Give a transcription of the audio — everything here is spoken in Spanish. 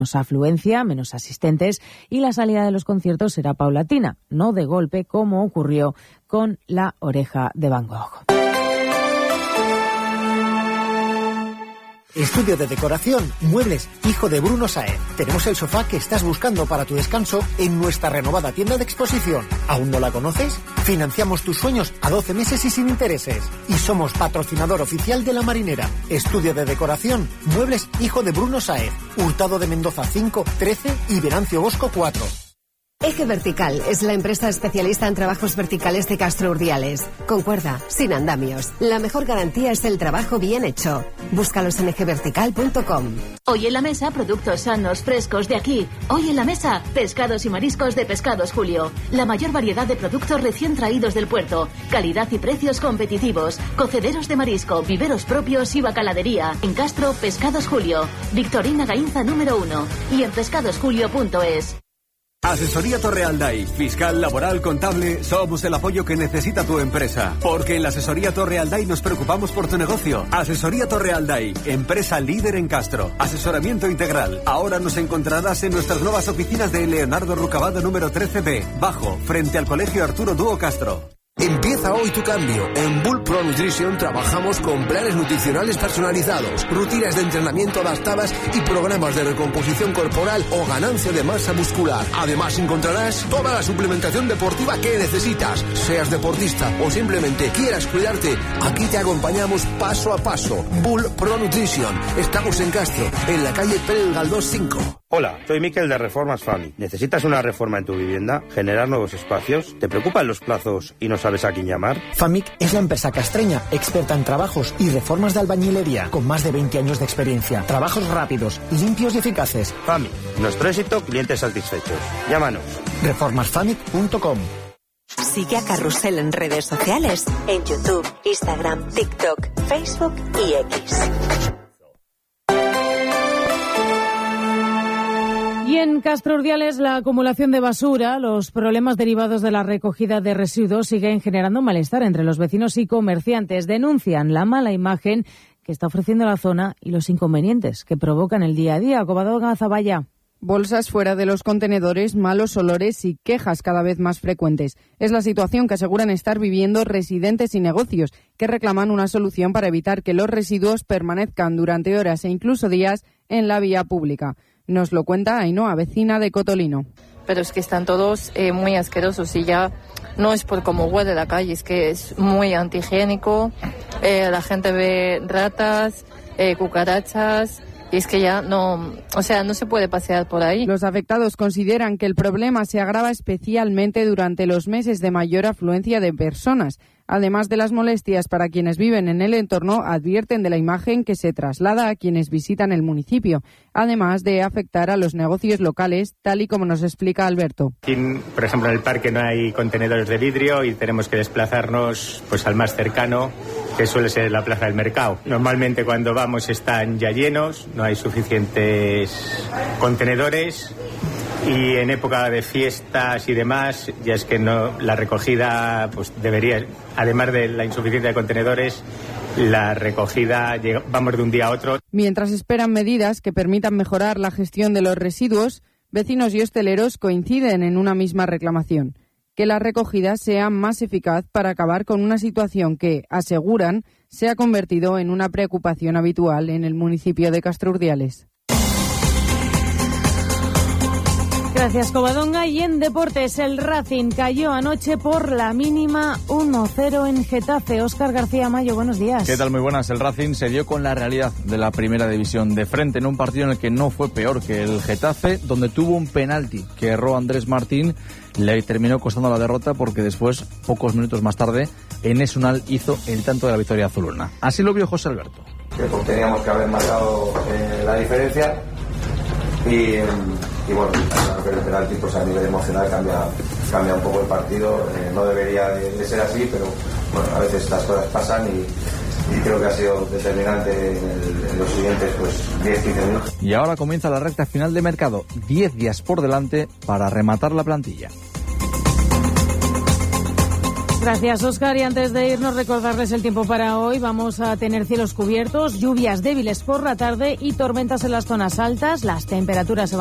menos afluencia, menos asistentes y la salida de los conciertos será paulatina, no de golpe como ocurrió con La Oreja de Van Gogh. Estudio de decoración, muebles, hijo de Bruno Sáenz. Tenemos el sofá que estás buscando para tu descanso en nuestra renovada tienda de exposición. ¿Aún no la conoces? Financiamos tus sueños a 12 meses y sin intereses. Y somos patrocinador oficial de La Marinera. Estudio de decoración, muebles, hijo de Bruno Sáenz. Hurtado de Mendoza 5, 13 y Venancio Bosco 4. Eje Vertical es la empresa especialista en trabajos verticales de Castro Urdiales. Con cuerda, sin andamios. La mejor garantía es el trabajo bien hecho. Búscalos en ejevertical.com. Hoy en la mesa, productos sanos, frescos de aquí. Hoy en la mesa, pescados y mariscos de Pescados Julio. La mayor variedad de productos recién traídos del puerto. Calidad y precios competitivos. Cocederos de marisco, viveros propios y bacaladería. En Castro, Pescados Julio. Victorina Gainza número 1. Y en pescadosjulio.es. Asesoría Torrealday, fiscal, laboral, contable, somos el apoyo que necesita tu empresa. Porque en la Asesoría Torrealday nos preocupamos por tu negocio. Asesoría Torrealday, empresa líder en Castro. Asesoramiento integral. Ahora nos encontrarás en nuestras nuevas oficinas de Leonardo Rucabado número 13B, bajo, frente al Colegio Arturo Dúo Castro. Empieza hoy tu cambio. En Bull Pro Nutrition trabajamos con planes nutricionales personalizados, rutinas de entrenamiento adaptadas y programas de recomposición corporal o ganancia de masa muscular. Además encontrarás toda la suplementación deportiva que necesitas. Seas deportista o simplemente quieras cuidarte, aquí te acompañamos paso a paso. Bull Pro Nutrition. Estamos en Castro, en la calle Pérez Galdós 5. Hola, soy Miquel de Reformas Fami. ¿Necesitas una reforma en tu vivienda? ¿Generar nuevos espacios? ¿Te preocupan los plazos y no sabes a quién llamar? Famic es la empresa castreña, experta en trabajos y reformas de albañilería, con más de 20 años de experiencia. Trabajos rápidos, limpios y eficaces. Famic, nuestro éxito, clientes satisfechos. Llámanos. reformasfamic.com. Sigue a Carrusel en redes sociales, en YouTube, Instagram, TikTok, Facebook y X. Y en Castro Urdiales, la acumulación de basura, los problemas derivados de la recogida de residuos siguen generando malestar entre los vecinos y comerciantes. Denuncian la mala imagen que está ofreciendo la zona y los inconvenientes que provocan el día a día. Covadonga Zavalla. Bolsas fuera de los contenedores, malos olores y quejas cada vez más frecuentes. Es la situación que aseguran estar viviendo residentes y negocios, que reclaman una solución para evitar que los residuos permanezcan durante horas e incluso días en la vía pública. Nos lo cuenta Ainhoa, vecina de Cotolino. Pero es que están todos muy asquerosos y ya no es por cómo huele la calle, es que es muy antihigiénico, la gente ve ratas, cucarachas. Y es que ya no se puede pasear por ahí. Los afectados consideran que el problema se agrava especialmente durante los meses de mayor afluencia de personas. Además de las molestias para quienes viven en el entorno, advierten de la imagen que se traslada a quienes visitan el municipio, además de afectar a los negocios locales, tal y como nos explica Alberto. Aquí, por ejemplo, en el parque no hay contenedores de vidrio y tenemos que desplazarnos pues al más cercano, que suele ser la Plaza del Mercado. Normalmente cuando vamos están ya llenos, no hay suficientes contenedores. Y en época de fiestas y demás, ya es que no, la recogida pues debería, además de la insuficiencia de contenedores, la recogida vamos de un día a otro. Mientras esperan medidas que permitan mejorar la gestión de los residuos, vecinos y hosteleros coinciden en una misma reclamación: que la recogida sea más eficaz para acabar con una situación que, aseguran, se ha convertido en una preocupación habitual en el municipio de Castro Urdiales. Gracias, Covadonga. Y en deportes, el Racing cayó anoche por la mínima 1-0 en Getafe. Óscar García Mayo, buenos días. ¿Qué tal? Muy buenas. El Racing se dio con la realidad de la primera división de frente en un partido en el que no fue peor que el Getafe, donde tuvo un penalti que erró Andrés Martín. Le terminó costando la derrota porque después, pocos minutos más tarde, Enes Unal hizo el tanto de la victoria azulona. Así lo vio José Alberto. Que teníamos que haber marcado la diferencia y bueno, claro que el penalti pues a nivel emocional cambia un poco el partido. No debería de ser así, pero bueno, a veces estas cosas pasan y creo que ha sido determinante en los siguientes 10-15 minutos. Y ahora comienza la recta final de mercado, 10 días por delante para rematar la plantilla. Gracias, Óscar. Y antes de irnos, recordarles el tiempo para hoy. Vamos a tener cielos cubiertos, lluvias débiles por la tarde y tormentas en las zonas altas. Las temperaturas se van